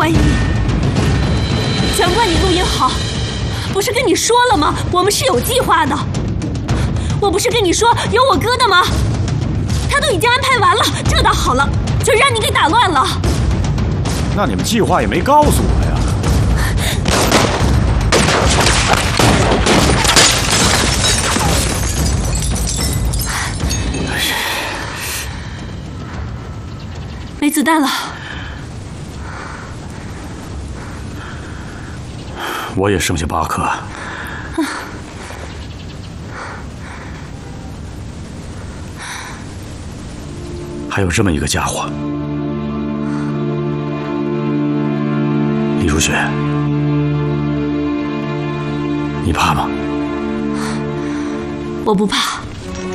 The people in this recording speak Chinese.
怀疑你，全怪你陆英豪。不是跟你说了吗？我们是有计划的。我不是跟你说有我哥的吗？他都已经安排完了，这倒好了，就让你给打乱了。 那你们计划也没告诉我呀。 没子弹了。 我也剩下8颗。还有这么一个家伙，李如雪，你怕吗？ 我不怕。